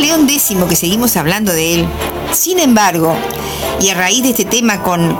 León X, que seguimos hablando de él, sin embargo, y a raíz de este tema con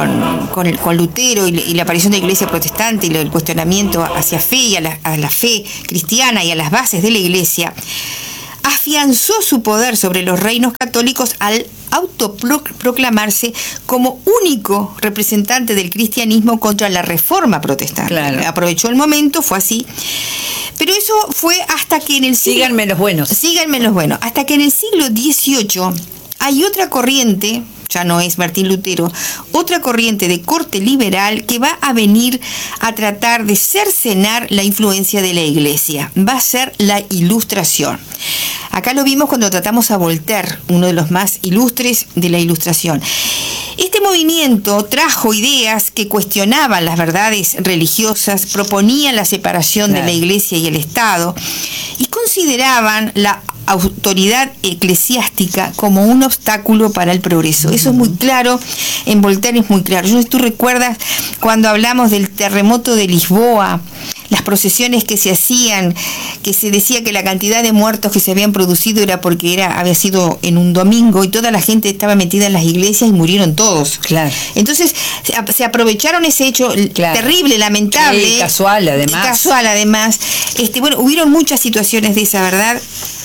Lutero y la aparición de la Iglesia protestante y el cuestionamiento hacia fe y a la fe cristiana y a las bases de la Iglesia, afianzó su poder sobre los reinos católicos al autoproclamarse como único representante del cristianismo contra la Reforma protestante. Claro. Aprovechó el momento, fue así. Pero eso fue hasta que en el siglo... Síganme los buenos. Síganme los buenos. Hasta que en el siglo XVIII hay otra corriente, ya no es Martín Lutero, otra corriente de corte liberal que va a venir a tratar de cercenar la influencia de la Iglesia. Va a ser la Ilustración. Acá lo vimos cuando tratamos a Voltaire, uno de los más ilustres de la Ilustración. Este movimiento trajo ideas que cuestionaban las verdades religiosas, proponían la separación de la Iglesia y el Estado y consideraban la autoridad eclesiástica como un obstáculo para el progreso. Eso es muy claro, en Voltaire es muy claro. Yo no sé si tú recuerdas cuando hablamos del terremoto de Lisboa, las procesiones que se hacían, que se decía que la cantidad de muertos que se habían producido era porque había sido en un domingo y toda la gente estaba metida en las iglesias y murieron todos. Claro. Entonces se aprovecharon ese hecho terrible, lamentable. Sí, casual además. Bueno, hubieron muchas situaciones de esa, ¿verdad?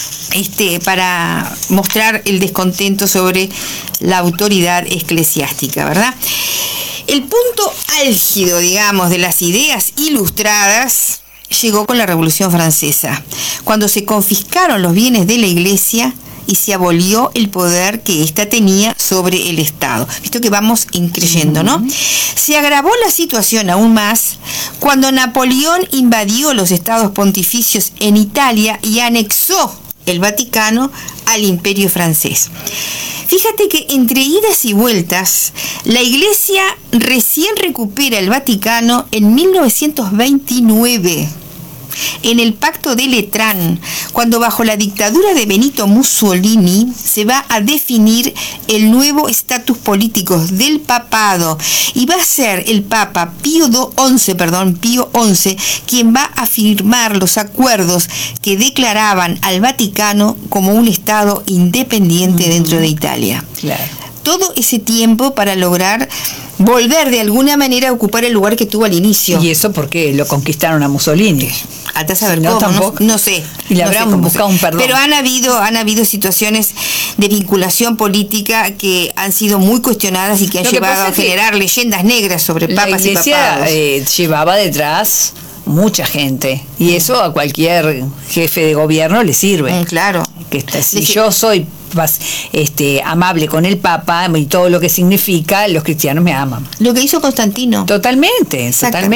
Para mostrar el descontento sobre la autoridad eclesiástica, ¿verdad? El punto álgido, digamos, de las ideas ilustradas llegó con la Revolución Francesa, cuando se confiscaron los bienes de la Iglesia y se abolió el poder que ésta tenía sobre el Estado. Visto que vamos increyendo, ¿no? Se agravó la situación aún más cuando Napoleón invadió los estados pontificios en Italia y anexó el Vaticano al Imperio francés. Fíjate que entre idas y vueltas, la Iglesia recién recupera el Vaticano en 1929, en el Pacto de Letrán, cuando bajo la dictadura de Benito Mussolini se va a definir el nuevo estatus político del papado y va a ser el Papa Pío XI quien va a firmar los acuerdos que declaraban al Vaticano como un estado independiente dentro de Italia. Claro. Todo ese tiempo para lograr volver de alguna manera a ocupar el lugar que tuvo al inicio. ¿Y eso porque lo conquistaron a Mussolini? Hasta saber no, cómo, tampoco. No sé. Y le habrán buscado un perdón. Pero han habido situaciones de vinculación política que han sido muy cuestionadas y que han llevado a generar leyendas negras sobre papas y papados. La Iglesia llevaba detrás mucha gente y eso a cualquier jefe de gobierno le sirve. Claro. Si yo soy amable con el Papa y todo lo que significa, los cristianos me aman. Lo que hizo Constantino. Totalmente.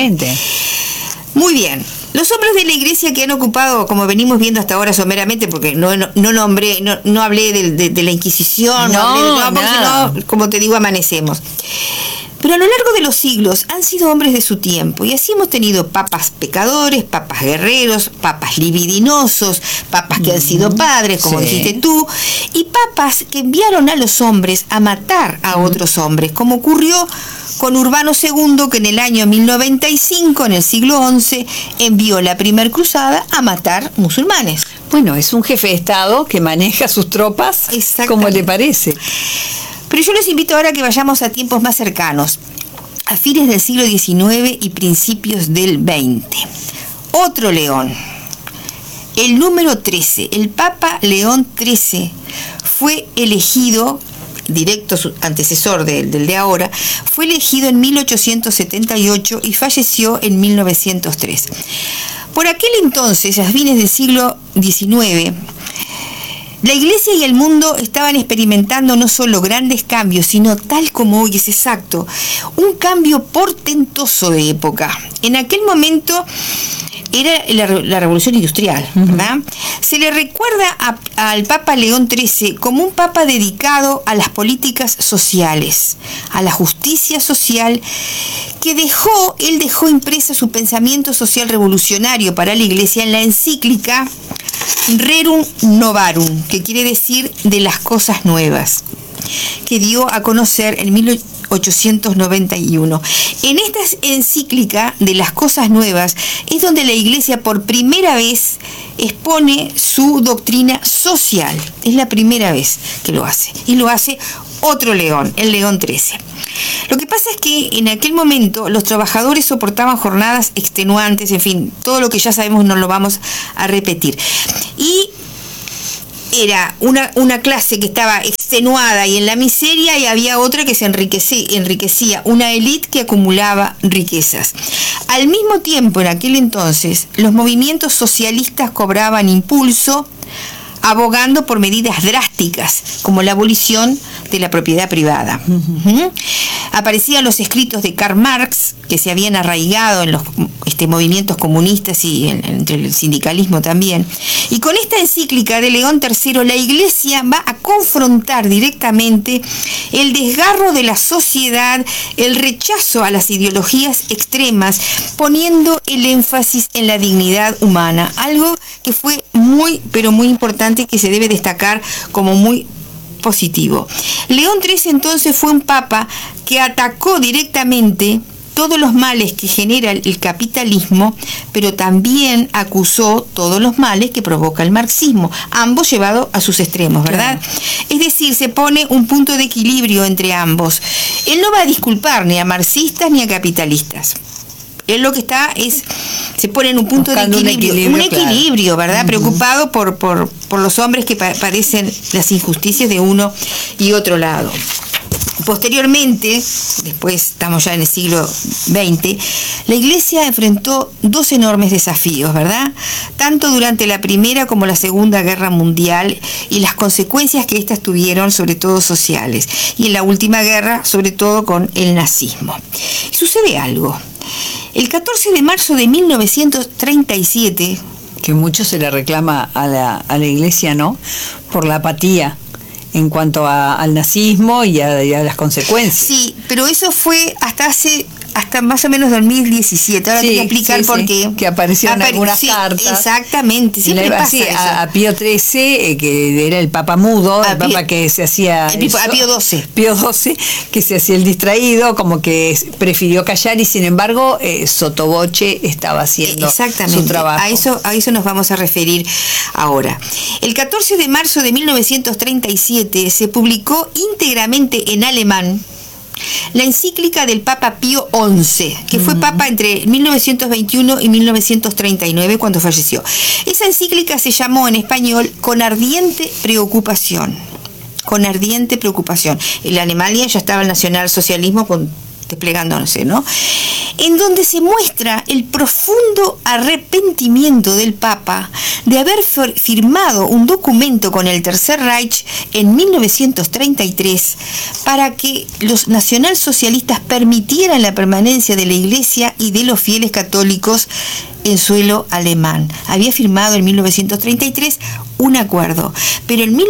Muy bien. Los hombres de la Iglesia que han ocupado, como venimos viendo hasta ahora someramente, porque no hablé de la Inquisición, porque si no, como te digo, amanecemos. Pero a lo largo de los siglos han sido hombres de su tiempo y así hemos tenido papas pecadores, papas guerreros, papas libidinosos, papas que han sido padres, como dijiste tú, y papas que enviaron a los hombres a matar a otros hombres, como ocurrió con Urbano II, que en el año 1095, en el siglo XI, envió la primer cruzada a matar musulmanes. Bueno, es un jefe de Estado que maneja sus tropas como le parece. Pero yo les invito ahora a que vayamos a tiempos más cercanos, a fines del siglo XIX y principios del XX. Otro León, el número 13, el Papa León XIII, fue elegido, directo antecesor del de ahora, fue elegido en 1878 y falleció en 1903. Por aquel entonces, a fines del siglo XIX, la Iglesia y el mundo estaban experimentando no solo grandes cambios, sino tal como hoy es exacto, un cambio portentoso de época. En aquel momento era la revolución industrial, ¿verdad? Se le recuerda al Papa León XIII como un papa dedicado a las políticas sociales, a la justicia social, que él dejó impresa su pensamiento social revolucionario para la Iglesia en la encíclica Rerum Novarum, que quiere decir de las cosas nuevas, que dio a conocer en 1891. En esta encíclica de las cosas nuevas es donde la Iglesia por primera vez expone su doctrina social. Es la primera vez que lo hace. Y lo hace otro León, el León XIII. Lo que pasa es que en aquel momento los trabajadores soportaban jornadas extenuantes, en fin, todo lo que ya sabemos no lo vamos a repetir. Y era una clase que estaba extenuada y en la miseria, y había otra que se enriquecía, una élite que acumulaba riquezas. Al mismo tiempo, en aquel entonces, los movimientos socialistas cobraban impulso, abogando por medidas drásticas, como la abolición de la propiedad privada. Aparecían los escritos de Karl Marx, que se habían arraigado en los movimientos comunistas y entre el sindicalismo también. Y con esta encíclica de León III, la Iglesia va a confrontar directamente el desgarro de la sociedad, el rechazo a las ideologías extremas, poniendo el énfasis en la dignidad humana, algo que fue muy, pero muy importante, que se debe destacar como muy positivo. León XIII entonces fue un papa que atacó directamente todos los males que genera el capitalismo, pero también acusó todos los males que provoca el marxismo, ambos llevados a sus extremos, ¿verdad? Claro. Es decir, se pone un punto de equilibrio entre ambos. Él no va a disculpar ni a marxistas ni a capitalistas. Él lo que está es, se pone en un punto buscando de equilibrio, un equilibrio, claro. ¿Verdad? Preocupado por los hombres que padecen las injusticias de uno y otro lado. Posteriormente, después estamos ya en el siglo XX, la Iglesia enfrentó dos enormes desafíos, ¿verdad? Tanto durante la Primera como la Segunda Guerra Mundial, y las consecuencias que éstas tuvieron, sobre todo sociales, y en la última guerra, sobre todo con el nazismo. Y sucede algo. El 14 de marzo de 1937... Que mucho se le reclama a la Iglesia, ¿no? Por la apatía en cuanto al nazismo y a las consecuencias. Sí, pero eso fue hasta más o menos 2017. Ahora te voy a explicar por qué. Que aparecieron algunas cartas. Exactamente, siempre pasa eso. A Pío XIII, que era el Papa mudo, el Papa que se hacía... A Pío XII. Pío XII, que se hacía el distraído, como que prefirió callar, y sin embargo, sotoboche estaba haciendo su trabajo. A eso nos vamos a referir ahora. El 14 de marzo de 1937 se publicó íntegramente en alemán la encíclica del Papa Pío XI, que fue papa entre 1921 y 1939, cuando falleció. Esa encíclica se llamó en español Con ardiente preocupación. Con ardiente preocupación. En la Alemania ya estaba el nacionalsocialismo desplegándose, ¿no? En donde se muestra el profundo arrepentimiento del Papa de haber firmado un documento con el Tercer Reich en 1933 para que los nacionalsocialistas permitieran la permanencia de la Iglesia y de los fieles católicos en suelo alemán. Había firmado en 1933 un acuerdo, pero en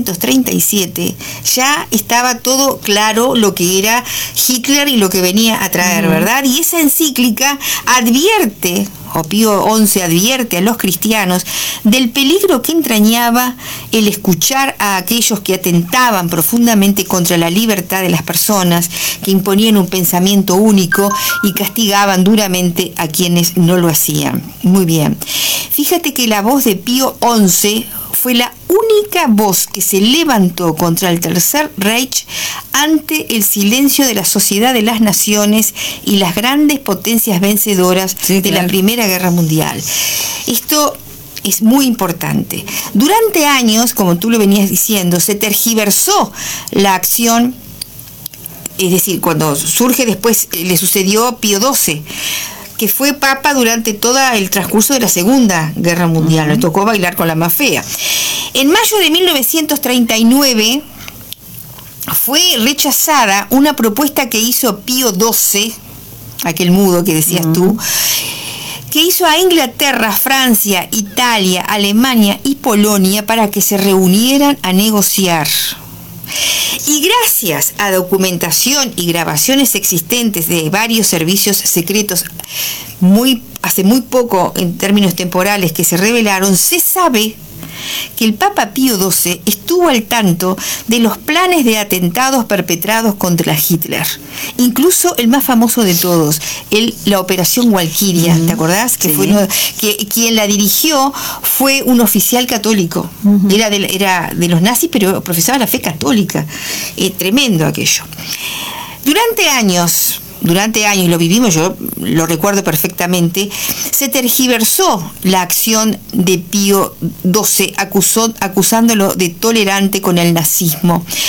1937 ya estaba todo claro lo que era Hitler y lo que venía a traer, ¿verdad? Y esa encíclica advierte, o Pío XI advierte a los cristianos del peligro que entrañaba el escuchar a aquellos que atentaban profundamente contra la libertad de las personas, que imponían un pensamiento único y castigaban duramente a quienes no lo hacían. Muy bien. Fíjate que la voz de Pío XI fue la única voz que se levantó contra el Tercer Reich ante el silencio de la Sociedad de las Naciones y las grandes potencias vencedoras de la Primera Guerra Mundial. Esto es muy importante. Durante años, como tú lo venías diciendo, se tergiversó la acción, es decir, cuando surge después, le sucedió Pío XII, que fue papa durante todo el transcurso de la Segunda Guerra Mundial. Le tocó bailar con la más fea. En mayo de 1939 fue rechazada una propuesta que hizo Pío XII, aquel mudo que decías tú, que hizo a Inglaterra, Francia, Italia, Alemania y Polonia para que se reunieran a negociar. Y gracias a documentación y grabaciones existentes de varios servicios secretos hace muy poco en términos temporales que se revelaron, se sabe que el Papa Pío XII estuvo al tanto de los planes de atentados perpetrados contra Hitler. Incluso el más famoso de todos, la Operación Walquiria, ¿te acordás? Que fue quien la dirigió fue un oficial católico. Era de los nazis, pero profesaba la fe católica. Tremendo aquello. Durante años, lo vivimos, yo lo recuerdo perfectamente, se tergiversó la acción de Pío XII acusándolo de tolerante con el nazismo,